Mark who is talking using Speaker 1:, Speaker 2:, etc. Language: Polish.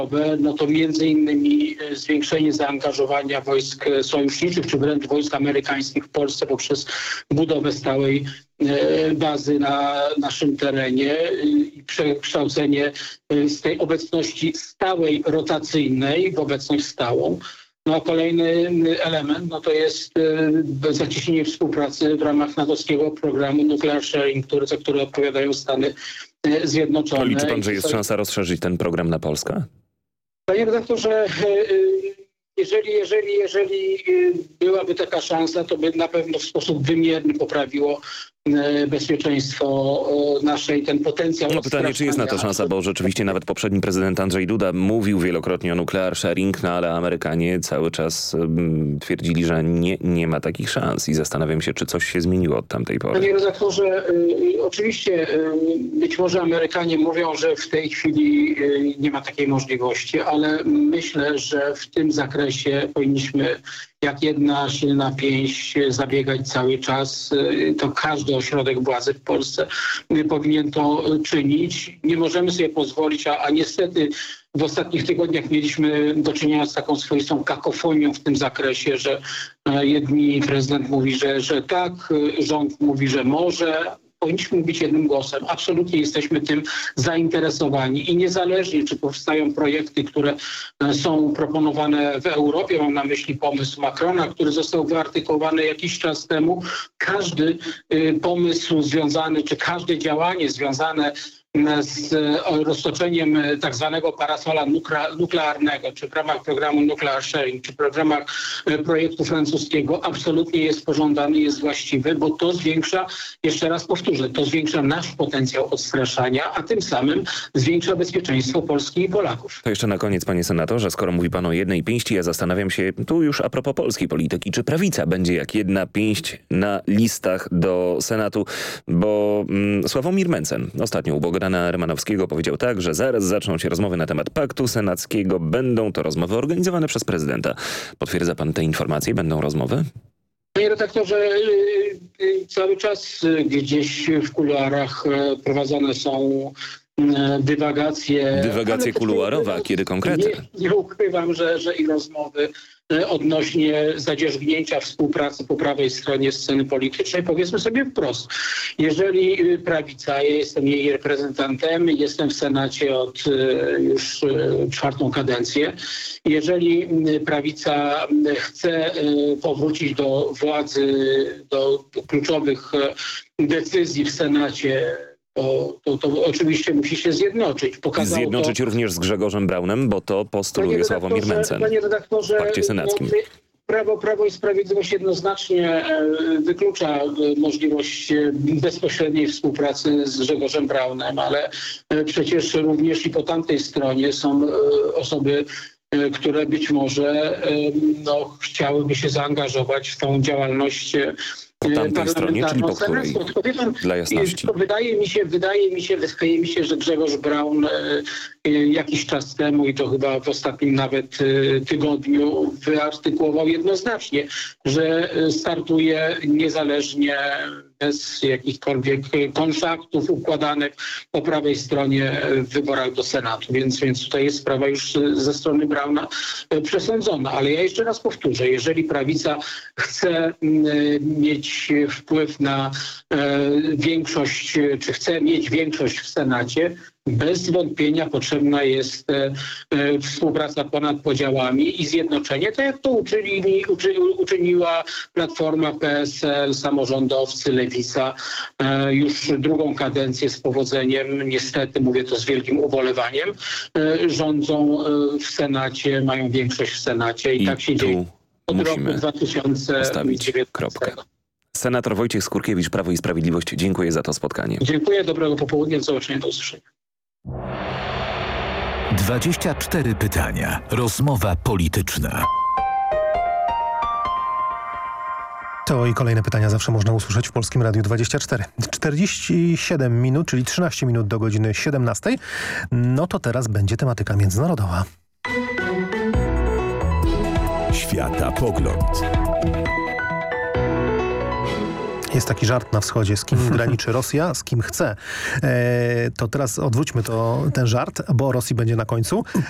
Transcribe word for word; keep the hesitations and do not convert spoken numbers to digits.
Speaker 1: no to między innymi zwiększenie zaangażowania wojsk sojuszniczych, czy wręcz wojsk amerykańskich w Polsce poprzez budowę stałej bazy na naszym terenie i przekształcenie z tej obecności stałej rotacyjnej w obecność stałą. No a kolejny element no to jest zacieśnienie współpracy w ramach natowskiego programu Nuclear Sharing, który, za który odpowiadają Stany Zjednoczone.
Speaker 2: To liczy pan, że jest szansa rozszerzyć ten program na Polskę?
Speaker 1: Panie redaktorze, jeżeli, jeżeli, jeżeli byłaby taka szansa, to by na pewno w sposób wymierny poprawiło bezpieczeństwo naszej, ten potencjał.
Speaker 2: No pytanie, czy jest na to szansa, bo rzeczywiście nawet poprzedni prezydent Andrzej Duda mówił wielokrotnie o nuclear sharing, no ale Amerykanie cały czas um, twierdzili, że nie, nie ma takich szans i zastanawiam się, czy coś się zmieniło od tamtej pory.
Speaker 1: Panie redaktorze, y, oczywiście y, być może Amerykanie mówią, że w tej chwili y, nie ma takiej możliwości, ale myślę, że w tym zakresie powinniśmy jak jedna silna pięść zabiegać cały czas. To każdy ośrodek władzy w Polsce powinien to czynić. Nie możemy sobie pozwolić, a, a niestety w ostatnich tygodniach mieliśmy do czynienia z taką swoistą kakofonią w tym zakresie, że jedni prezydent mówi, że, że tak, rząd mówi, że może. Powinniśmy mówić jednym głosem. Absolutnie jesteśmy tym zainteresowani i niezależnie, czy powstają projekty, które są proponowane w Europie, mam na myśli pomysł Macrona, który został wyartykułowany jakiś czas temu, każdy pomysł związany, czy każde działanie związane z roztoczeniem tak zwanego parasola nuklearnego, czy w ramach programu Nuclear Sharing, czy w ramach projektu francuskiego, absolutnie jest pożądany, jest właściwy, bo to zwiększa, jeszcze raz powtórzę, to zwiększa nasz potencjał odstraszania, a tym samym zwiększa bezpieczeństwo Polski i Polaków.
Speaker 2: To jeszcze na koniec, panie senatorze, skoro mówi pan o jednej pięści, ja zastanawiam się tu już a propos polskiej polityki, czy prawica będzie jak jedna pięść na listach do Senatu, bo mm, Sławomir Mencen ostatnio u Bogdana Rymanowskiego powiedział tak, że zaraz zaczną się rozmowy na temat paktu senackiego. Będą to rozmowy organizowane przez prezydenta. Potwierdza pan te informacje? Będą rozmowy?
Speaker 1: Panie redaktorze, cały czas gdzieś w kuluarach prowadzone są dywagacje.
Speaker 2: Dywagacje kuluarowe, a kiedy konkretne?
Speaker 1: Nie, nie ukrywam, że, że i rozmowy odnośnie zadzierzgnięcia współpracy po prawej stronie sceny politycznej. Powiedzmy sobie wprost, jeżeli prawica, ja jestem jej reprezentantem, jestem w Senacie od już czwartą kadencję, jeżeli prawica chce powrócić do władzy, do kluczowych decyzji w Senacie, To, to, to oczywiście musi się zjednoczyć. Pokazał
Speaker 2: zjednoczyć
Speaker 1: to...
Speaker 2: również z Grzegorzem Braunem, bo to postuluje Sławomir Mencen
Speaker 1: Panie redaktorze,
Speaker 2: w pakcie senackim.
Speaker 1: No, Prawo, Prawo i Sprawiedliwość jednoznacznie wyklucza możliwość bezpośredniej współpracy z Grzegorzem Braunem, ale przecież również i po tamtej stronie są osoby, które być może no, chciałyby się zaangażować w tą działalność
Speaker 2: po tamtej stronie, czyli po której?
Speaker 1: Pan,
Speaker 2: Dla jasności.
Speaker 1: Wydaje mi się, wydaje mi się, wydaje mi się, że Grzegorz Braun jakiś czas temu i to chyba w ostatnim nawet tygodniu wyartykułował jednoznacznie, że startuje niezależnie, bez jakichkolwiek kontraktów, układanek po prawej stronie w wyborach do Senatu. Więc, więc tutaj jest sprawa już ze strony Brauna przesądzona. Ale ja jeszcze raz powtórzę, jeżeli prawica chce mieć wpływ na większość, czy chce mieć większość w Senacie, bez wątpienia potrzebna jest e, e, współpraca ponad podziałami i zjednoczenie, tak jak to uczynili, uczy, uczyniła Platforma, P S L, samorządowcy, Lewica e, już drugą kadencję z powodzeniem, niestety mówię to z wielkim ubolewaniem, e, rządzą e, w Senacie, mają większość w Senacie i, I tak się dzieje od roku dwa tysiące dziewiętnastego.
Speaker 2: Senator Wojciech Skurkiewicz, Prawo i Sprawiedliwość, dziękuję za to spotkanie.
Speaker 1: Dziękuję, dobrego popołudnia, do zobaczenia, do usłyszenia.
Speaker 3: dwadzieścia cztery pytania. Rozmowa polityczna.
Speaker 4: To i kolejne pytania zawsze można usłyszeć w Polskim Radiu dwadzieścia cztery. czterdzieści siedem minut, czyli trzynaście minut do godziny siedemnastej. No to teraz będzie tematyka międzynarodowa.
Speaker 3: Światapogląd.
Speaker 4: Jest taki żart na wschodzie, z kim graniczy Rosja, z kim chce. E, to teraz odwróćmy to, ten żart, bo o Rosji będzie na końcu.